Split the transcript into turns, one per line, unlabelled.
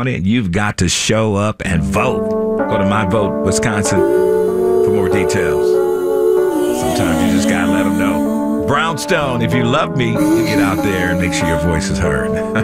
County, and you've got to show up and vote. Go to My Vote Wisconsin for more details. Sometimes you just got to let them know. Brownstone, if you love me, you get out there and make sure your voice is heard.